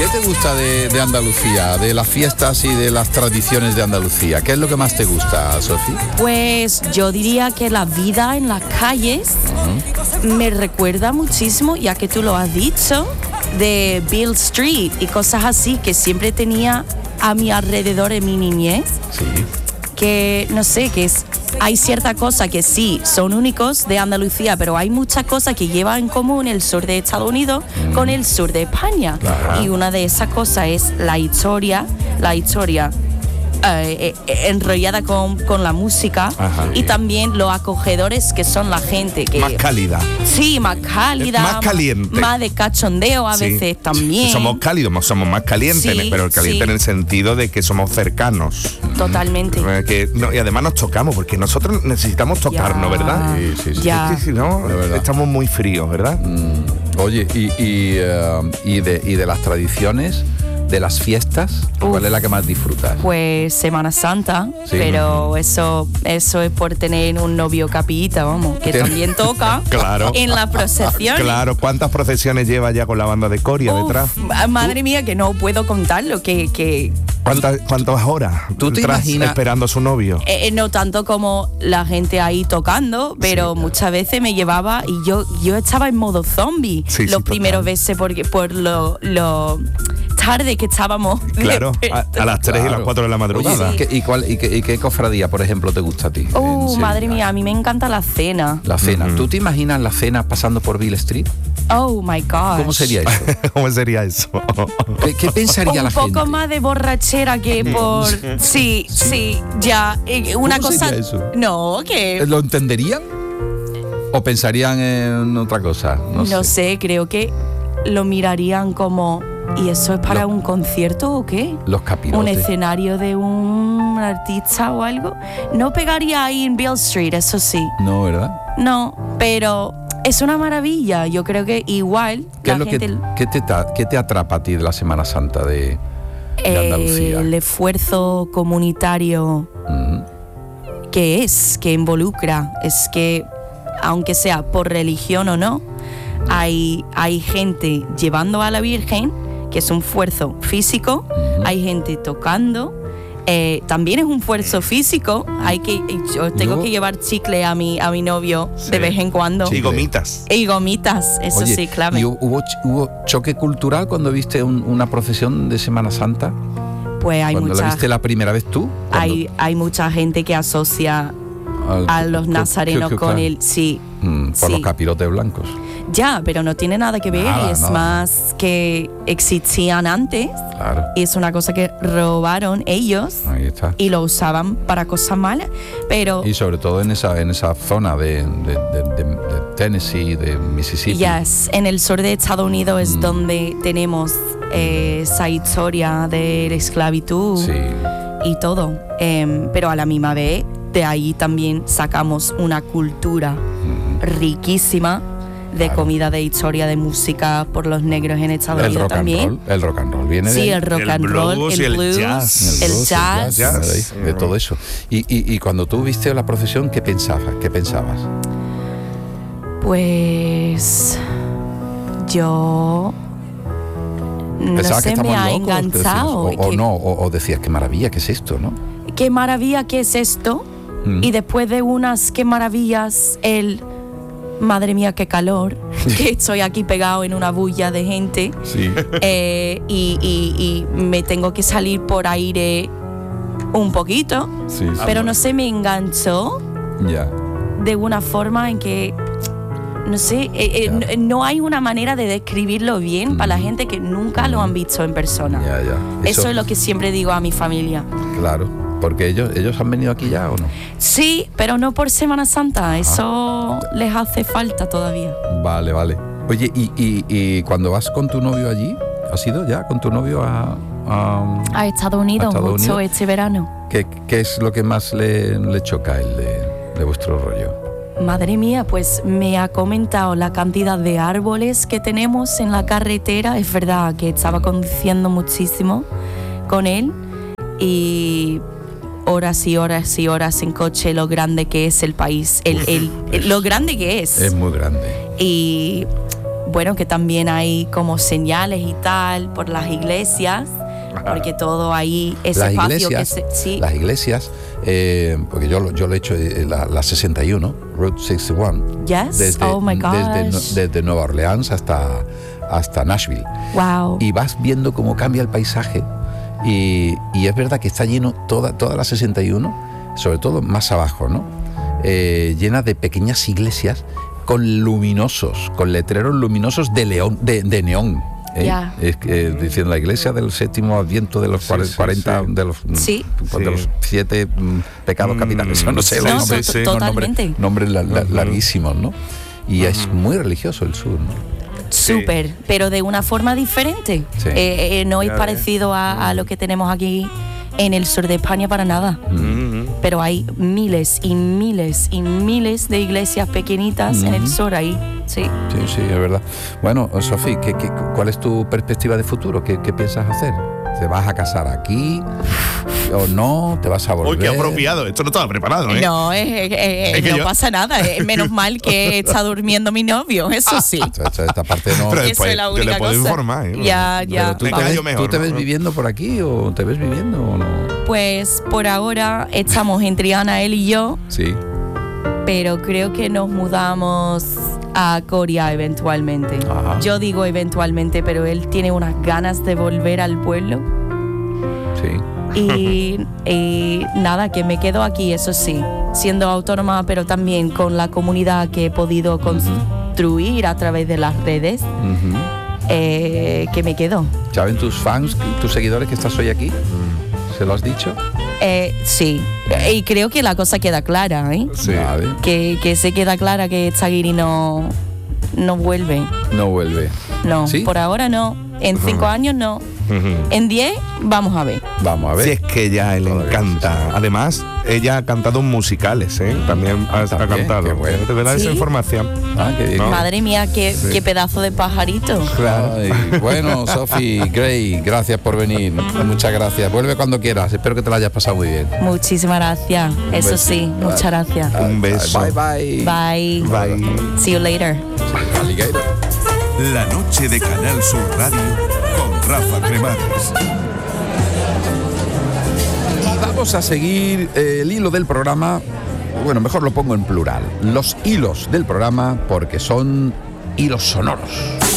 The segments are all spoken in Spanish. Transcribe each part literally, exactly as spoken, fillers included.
¿Qué te gusta de, de Andalucía, de las fiestas y de las tradiciones de Andalucía? ¿Qué es lo que más te gusta, Sofi? Pues yo diría que la vida en las calles uh-huh. me recuerda muchísimo, ya que tú lo has dicho, de Beale Street y cosas así que siempre tenía a mi alrededor en mi niñez. Sí. Que no sé, que es, hay ciertas cosas que sí son únicos de Andalucía, pero hay muchas cosas que llevan en común el sur de Estados Unidos mm. con el sur de España. Ajá. Y una de esas cosas es la historia, la historia eh, eh, enrollada con, con la música. Ajá, y bien. También los acogedores que son la gente que más cálida. Sí, más cálida, más caliente, más, más de cachondeo a sí. veces también. Somos cálidos, somos más calientes, sí, pero el caliente sí. en el sentido de que somos cercanos. Totalmente. Que, no, y además nos tocamos, porque nosotros necesitamos tocarnos, ya. ¿verdad? Sí, sí, sí. Ya. Es que si no, estamos muy fríos, ¿verdad? Mm. Oye, y, y, uh, y, de, y de las tradiciones, de las fiestas, Uf, ¿cuál es la que más disfrutas? Pues Semana Santa, sí. pero eso eso es por tener un novio capillita, vamos, que también toca claro. en la procesión. Claro, ¿cuántas procesiones lleva ya con la banda de Coria Uf, detrás? Madre mía, que no puedo contarlo, que... que ¿Cuántas, ¿Cuántas horas tú te imaginas esperando a su novio? Eh, no tanto como la gente ahí tocando, pero sí, claro. muchas veces me llevaba y yo yo estaba en modo zombie sí, los sí, primeros veces porque por lo, lo tarde que estábamos. Claro, a, a las tres claro. y las cuatro de la madrugada. Oye, sí. ¿y, cuál, y, qué, ¿Y qué cofradía, por ejemplo, te gusta a ti? Uh, madre mía, a mí me encanta la cena. La cena. Uh-huh. ¿Tú te imaginas la cena pasando por Beale Street? Oh my God. ¿Cómo sería eso? ¿Cómo sería eso? ¿Qué, qué pensaría Un la gente? Un poco más de borrachera que por... Sí, sí, sí ya. Una ¿Cómo cosa... sería eso? No, que... ¿Lo entenderían? ¿O pensarían en otra cosa? No, no sé. sé, creo que lo mirarían como... ¿Y eso es para los, un concierto o qué? Los capirotes. ¿Un escenario de un artista o algo? No pegaría ahí en Beale Street, eso sí. No, ¿verdad? No, pero... Es una maravilla, yo creo que igual ¿Qué la es lo gente... que, ¿qué, te, ¿Qué te atrapa a ti de la Semana Santa de, de Andalucía? El esfuerzo comunitario uh-huh. que es, que involucra, es que aunque sea por religión o no, hay, hay gente llevando a la Virgen, que es un esfuerzo físico, uh-huh. hay gente tocando. Eh, también es un esfuerzo físico. Hay que, yo tengo yo, que llevar chicle a mi a mi novio sí. de vez en cuando. Y gomitas. Y gomitas, eso Oye, sí, clave. ¿Y hubo, hubo choque cultural cuando viste un, una procesión de Semana Santa? Pues hay ¿Cuando mucha, la viste la primera vez tú? Hay, hay mucha gente que asocia al, a los nazarenos que, que, con el... Sí, mm, por sí. los capirotes blancos. Ya, pero no tiene nada que ver, nada, es nada. Más que existían antes. Claro. Y es una cosa que robaron ellos. Ahí está. Y lo usaban para cosas malas, pero... Y sobre todo en esa, en esa zona de, de, de, de, de Tennessee, de Mississippi. Yes, en el sur de Estados Unidos es mm. donde tenemos eh, esa historia de la esclavitud sí. y todo. Eh, pero a la misma vez, de ahí también sacamos una cultura mm. riquísima de claro. comida, de historia, de música por los negros en Estados Unidos también. Roll, el rock and roll viene sí, de ahí. el rock and roll, blues el el blues, jazz, el, blues, el jazz, el jazz, jazz. De, de todo eso. Y, y, y cuando tú viste la procesión, ¿qué pensabas? ¿Qué pensabas? Pues yo no sé, me ha locos, enganchado. Decías, o, o no, o, o decías, qué maravilla, ¿qué es esto, no? Qué maravilla, ¿qué es esto? Mm. Y después de unas qué maravillas, el madre mía, qué calor, que estoy aquí pegado en una bulla de gente sí. eh, y, y, y me tengo que salir por aire un poquito, sí, sí. pero no sé, me enganchó yeah. de una forma en que, no sé, eh, yeah. eh, no hay una manera de describirlo bien mm. para la gente que nunca mm. lo han visto en persona. Yeah, yeah. Eso, Eso es lo que siempre digo a mi familia. Claro. Porque ellos, ellos han venido aquí ya, ¿o no? Sí, pero no por Semana Santa. Eso Ajá. les hace falta todavía. Vale, vale. Oye, ¿y, y, y cuando vas con tu novio allí? ¿Has ido ya con tu novio a... A, a Estados Unidos, a Estados mucho Unidos? Este verano. ¿Qué, ¿Qué es lo que más le, le choca a él de, de vuestro rollo? Madre mía, pues me ha comentado la cantidad de árboles que tenemos en la carretera. Es verdad que estaba conduciendo muchísimo con él y... horas y horas y horas en coche, lo grande que es el país, el, el, el, lo grande que es. Es muy grande. Y bueno, que también hay como señales y tal por las iglesias, porque todo ahí, ese las espacio iglesias, que se, sí. Las iglesias, eh, porque yo, lo- yo lo he hecho eh, la, la sesenta y uno, Route sesenta y uno. Yes, Desde, oh my gosh. desde, desde Nueva Orleans hasta, hasta Nashville. Wow. Y vas viendo cómo cambia el paisaje. Y, y es verdad que está lleno toda, toda la sesenta y uno, sobre todo más abajo, ¿no? Eh, llena de pequeñas iglesias con luminosos, con letreros luminosos de, león, de, de neón. ¿eh? Ya. Es que, eh, diciendo la iglesia del séptimo adviento de los Sí, sí, cuarenta, sí. de los, Sí. pues, de Sí. los siete mm, pecados Mm, capitales, no sé, sí, los No, nombres, to- to- los totalmente. nombres, nombres la- la- Ujú. larguísimos, ¿no? Y es muy religioso el sur, ¿no? Súper, pero de una forma diferente. Sí. Eh, eh, no es Ya parecido a, a lo que tenemos aquí en el sur de España para nada. Mm. Pero hay miles y miles y miles de iglesias pequeñitas en el Ujú. sur ahí. Sí. Sí, sí, es verdad. Bueno, Sofía, ¿qué, qué, ¿cuál es tu perspectiva de futuro? ¿Qué, qué piensas hacer? ¿Te vas a casar aquí o no? ¿Te vas a volver? Uy, qué apropiado. Esto no estaba preparado, ¿eh? No, eh, eh, eh, Es que no yo- pasa nada. eh, menos mal que está durmiendo mi novio, eso sí. Esta, esta- esta parte no. Pero Esa después es la yo le única puedo cosa. informar, ¿eh? Ya, ya. Pero tú, Me te callo ves, mejor, ¿tú te ¿no? ves viviendo por aquí o te ves viviendo o no? Pues por ahora estamos en Triana, él y yo, Sí. pero creo que nos mudamos a Coria eventualmente. Ajá. Yo digo eventualmente, pero él tiene unas ganas de volver al pueblo. Sí. Y, y nada, que me quedo aquí, eso sí, siendo autónoma, pero también con la comunidad que he podido construir a través de las redes, Ujú. eh, que me quedo. ¿Saben tus fans, tus seguidores que estás hoy aquí? ¿Se lo has dicho? Eh, sí, y creo que la cosa queda clara, ¿eh? Sí. Vale. Que, que se queda clara que Zagiri no, no vuelve. No vuelve. No, ¿Sí? por ahora no. En cinco años no. Ujú. En diez, vamos a ver. Vamos a ver. Si es que ella le Todavía encanta. Además, ella ha cantado en musicales, ¿eh? También ha, ha También, cantado. qué bueno. Te da Sí. esa información. Ah, qué bien. No. Madre mía, qué, Sí. qué pedazo de pajarito. Ay, bueno, Sofi, Gray, gracias por venir. Muchas gracias. Vuelve cuando quieras. Espero que te la hayas pasado muy bien. Muchísimas gracias. Eso sí, besito. muchas gracias. Un beso. Bye, bye. Bye. Bye. See you later. Alligator. La noche de Canal Sur Radio con Rafa Cremades. Y vamos a seguir eh, el hilo del programa. Bueno, mejor lo pongo en plural. Los hilos del programa, porque son hilos sonoros.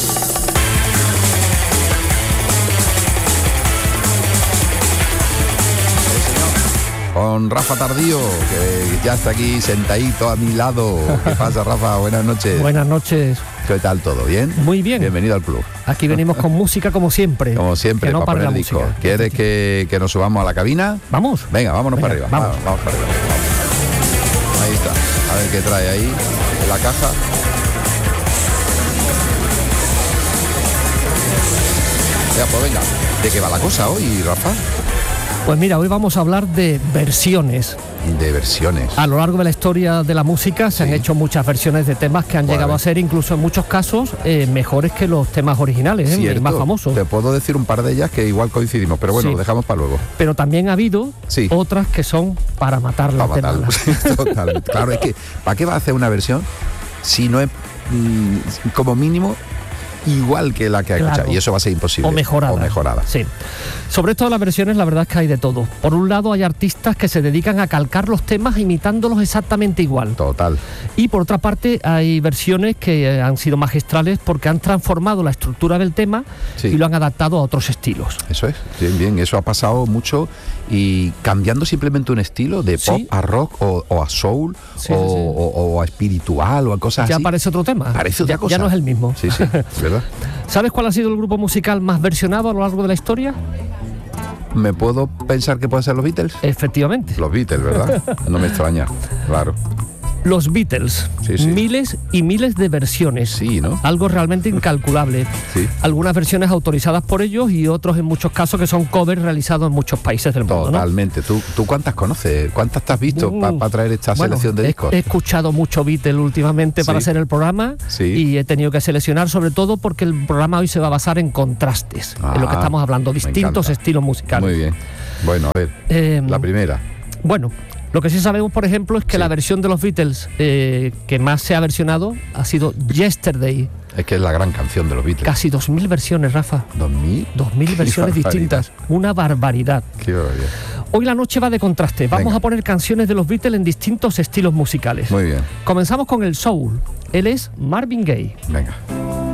Con Rafa Tardío, que ya está aquí sentadito a mi lado. ¿Qué pasa, Rafa? Buenas noches. Buenas noches. ¿Qué tal todo? ¿Bien? Muy bien. Bienvenido al club. Aquí venimos con música como siempre. Como siempre, que no para pare poner la disco. música. ¿Quieres que, que nos subamos a la cabina? Vamos. Venga, vámonos Venga, para arriba. vamos. Vamos, vamos para arriba. Vamos. Ahí está. A ver qué trae ahí en la caja. Ya, pues venga. ¿De qué va la cosa hoy, Rafa? Pues mira, hoy vamos a hablar de versiones. De versiones. A lo largo de la historia de la música se han Sí. hecho muchas versiones de temas que han Vale. llegado a ser, incluso en muchos casos, eh, mejores que los temas originales, ¿eh? Cierto. más famosos. Te puedo decir un par de ellas que igual coincidimos, pero bueno, Sí. lo dejamos para luego. Pero también ha habido Sí. otras que son para matarlas Para de matarlo. malas. Totalmente. Claro, es que ¿para qué va a hacer una versión si no es mm, como mínimo igual que la que ha Claro. escuchado? Y eso va a ser imposible. O mejorada. O mejorada. Sí. Sobre esto de las versiones, la verdad es que hay de todo. Por un lado, hay artistas que se dedican a calcar los temas imitándolos exactamente igual. Total. Y por otra parte, hay versiones que eh, han sido magistrales porque han transformado la estructura del tema Sí. y lo han adaptado a otros estilos. Eso es, bien, bien, eso ha pasado mucho y cambiando simplemente un estilo de pop Sí. a rock o, o a soul Sí, o, sí, sí. o- o a espiritual o a cosas Ya así. parece otro tema. Parece otra ya, cosa. ya no es el mismo. Sí, sí, ¿verdad? ¿Sabes cuál ha sido el grupo musical más versionado a lo largo de la historia? ¿Me puedo pensar que pueden ser los Beatles? Efectivamente. Los Beatles, ¿verdad? No me extraña, claro. Los Beatles. Sí, sí. Miles y miles de versiones. Sí, ¿no? Algo realmente incalculable. Sí. Algunas versiones autorizadas por ellos y otros en muchos casos que son covers realizados en muchos países del mundo, ¿no? Totalmente. ¿Tú, ¿Tú cuántas conoces? ¿Cuántas te has visto Uh, para traer esta bueno, selección de he- discos? He, escuchado mucho Beatles últimamente para Sí. hacer el programa Sí. y he tenido que seleccionar, sobre todo porque el programa hoy se va a basar en contrastes, en lo que Ah, estamos hablando, me distintos encanta. estilos musicales. Muy bien. Bueno, a ver, Eh, la primera. Bueno, lo que sí sabemos, por ejemplo, es que Sí. la versión de los Beatles eh, que más se ha versionado ha sido Yesterday, Es que es la gran canción de los Beatles. Casi dos mil versiones, Rafa. ¿Dos mil? Dos mil versiones distintas. Una barbaridad. Qué barbaridad. Hoy la noche va de contraste. Vamos Venga. a poner canciones de los Beatles en distintos estilos musicales. Muy bien. Comenzamos con el soul. Él es Marvin Gaye. Venga.